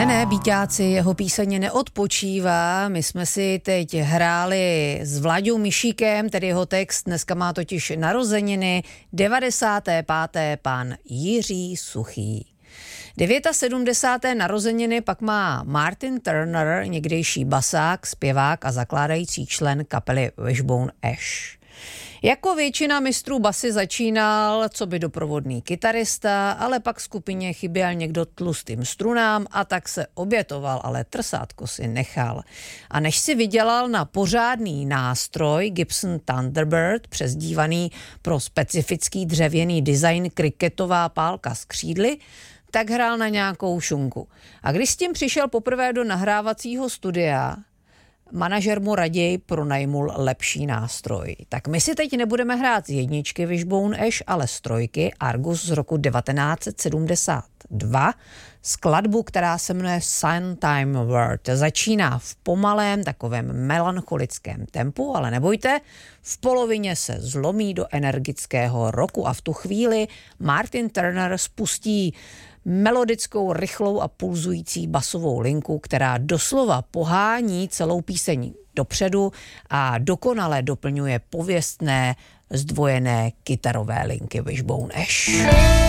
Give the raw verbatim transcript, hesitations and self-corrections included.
Ne, ne, Bíťáci, jeho píseň Neodpočívá. My jsme si teď hráli s Vláďou Mišíkem, tedy jeho text dneska má totiž narozeniny, devadesáté páté pan Jiří Suchý. sedmdesáté devátého narozeniny pak má Martin Turner, někdejší basák, zpěvák a zakládající člen kapely Wishbone Ash. Jako většina mistrů basy začínal coby doprovodný kytarista, ale pak skupině chyběl někdo tlustým strunám a tak se obětoval, ale trsátko si nechal. A než si vydělal na pořádný nástroj Gibson Thunderbird, přezdívaný pro specifický dřevěný design kriketová pálka s křídly, tak hrál na nějakou šunku. A když s tím přišel poprvé do nahrávacího studia, manažer mu raději pronajmul lepší nástroj. Tak my si teď nebudeme hrát z jedničky Wishbone Ash, ale z trojky Argus z roku devatenáct set sedmdesát dva, skladbu, která se jmenuje Sometime World. Začíná v pomalém, takovém melancholickém tempu, ale nebojte, v polovině se zlomí do energického rocku a v tu chvíli Martin Turner spustí melodickou, rychlou a pulzující basovou linku, která doslova pohání celou píseň dopředu a dokonale doplňuje pověstné zdvojené kytarové linky Wishbone Ash.